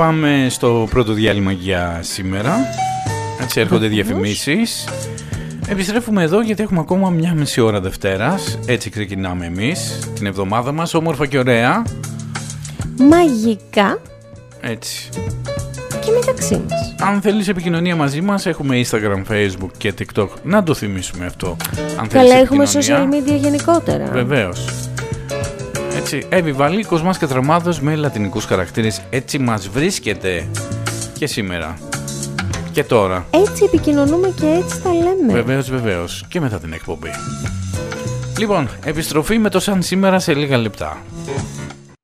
πάμε στο πρώτο διάλειμμα για σήμερα. Έτσι έρχονται διαφημίσεις. Επιστρέφουμε εδώ γιατί έχουμε ακόμα μια μισή ώρα Δευτέρας. Έτσι ξεκινάμε εμείς την εβδομάδα μας, όμορφα και ωραία. Μαγικά. Έτσι. Και μεταξύ μας. Αν θέλεις επικοινωνία μαζί μας, έχουμε Instagram, Facebook και TikTok. Να το θυμίσουμε αυτό. Αν καλά, έχουμε social media γενικότερα. Βεβαίως. Έτσι, Εύη Κοσμάς και Τραμάδος με λατινικούς χαρακτήρες. Έτσι μας βρίσκεται και σήμερα. Και τώρα. Έτσι επικοινωνούμε και έτσι τα λέμε. Βεβαίως. Και μετά την εκπομπή. Λοιπόν, επιστροφή με το σαν σήμερα σε λίγα λεπτά.